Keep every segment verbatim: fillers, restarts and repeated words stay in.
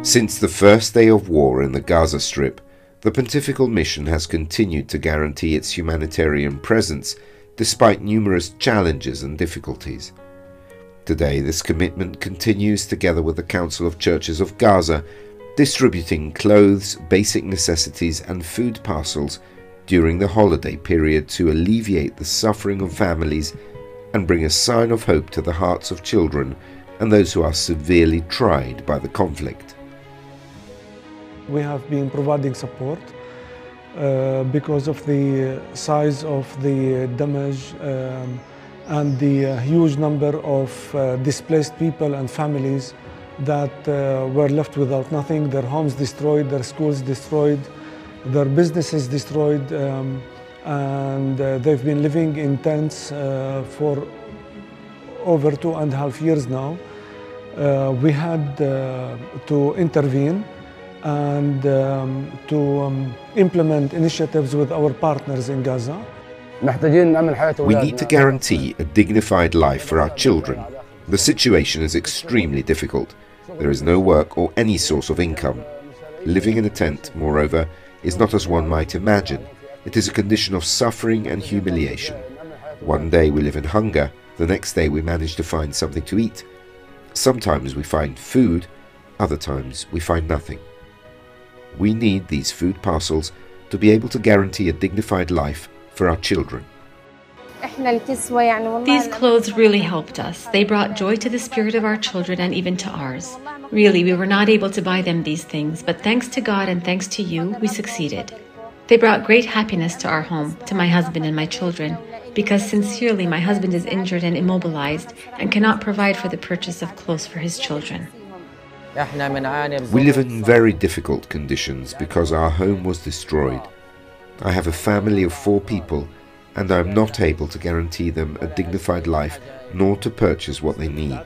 Since the first day of war in the Gaza Strip, the Pontifical Mission has continued to guarantee its humanitarian presence despite numerous challenges and difficulties. Today, this commitment continues together with the Council of Churches of Gaza, distributing clothes, basic necessities and food parcels during the holiday period to alleviate the suffering of families and bring a sign of hope to the hearts of children and those who are severely tried by the conflict. We have been providing support uh, because of the size of the damage um, and the uh, huge number of uh, displaced people and families that uh, were left without nothing, their homes destroyed, their schools destroyed, their businesses destroyed, um, and uh, they've been living in tents uh, for over two and a half years now. Uh, we had uh, to intervene and um, to um, implement initiatives with our partners in Gaza. We need to guarantee a dignified life for our children. The situation is extremely difficult. There is no work or any source of income. Living in a tent, moreover, is not as one might imagine. It is a condition of suffering and humiliation. One day we live in hunger, the next day we manage to find something to eat. Sometimes we find food, other times we find nothing. We need these food parcels to be able to guarantee a dignified life for our children. These clothes really helped us. They brought joy to the spirit of our children and even to ours. Really, we were not able to buy them these things, but thanks to God and thanks to you, we succeeded. They brought great happiness to our home, to my husband and my children, because sincerely my husband is injured and immobilized and cannot provide for the purchase of clothes for his children. We live in very difficult conditions because our home was destroyed. I have a family of four people and I am not able to guarantee them a dignified life nor to purchase what they need.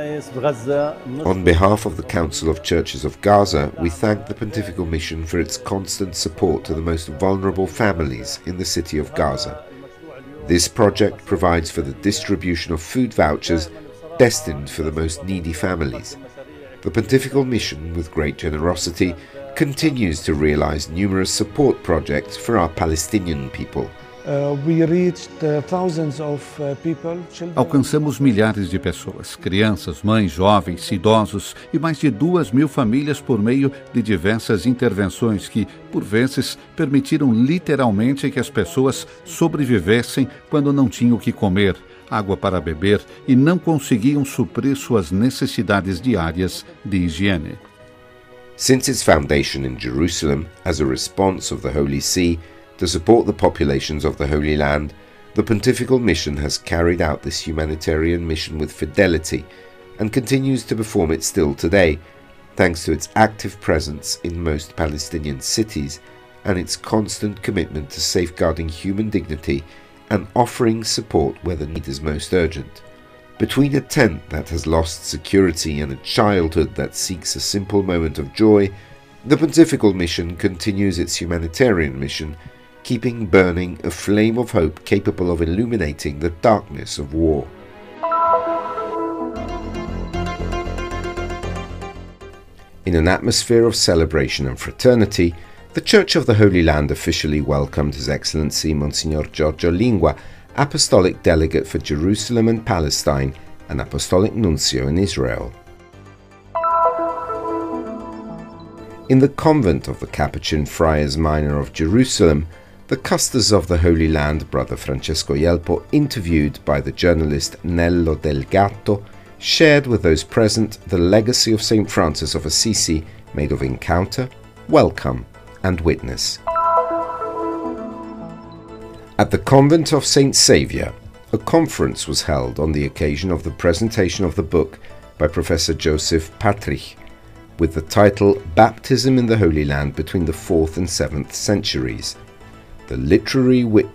On behalf of the Council of Churches of Gaza, we thank the Pontifical Mission for its constant support to the most vulnerable families in the city of Gaza. This project provides for the distribution of food vouchers destined for the most needy families. The Pontifical Mission, with great generosity, continues to realize numerous support projects for our Palestinian people. Uh, we reached uh, thousands of uh, people, children. Alcançamos milhares de pessoas, crianças, mães, jovens, idosos e mais de duas mil famílias por meio de diversas intervenções que, por vezes, permitiram literalmente que as pessoas sobrevivessem quando não tinham o que comer, água para beber e não conseguiam suprir suas necessidades diárias de higiene. Since its foundation in Jerusalem, as a response of the Holy See to support the populations of the Holy Land, the Pontifical Mission has carried out this humanitarian mission with fidelity and continues to perform it still today, thanks to its active presence in most Palestinian cities and its constant commitment to safeguarding human dignity and offering support where the need is most urgent. Between a tent that has lost security and a childhood that seeks a simple moment of joy, the Pontifical Mission continues its humanitarian mission, keeping burning a flame of hope capable of illuminating the darkness of war. In an atmosphere of celebration and fraternity, the Church of the Holy Land officially welcomed His Excellency Monsignor Giorgio Lingua, Apostolic Delegate for Jerusalem and Palestine and Apostolic Nuncio in Israel. In the convent of the Capuchin Friars Minor of Jerusalem, the custos of the Holy Land, Brother Francesco Yelpo, interviewed by the journalist Nello Del Gatto, shared with those present the legacy of Saint Francis of Assisi made of encounter, welcome and witness. At the convent of Saint Saviour, a conference was held on the occasion of the presentation of the book by Professor Joseph Patrich, with the title Baptism in the Holy Land between the fourth and seventh centuries. The literary witness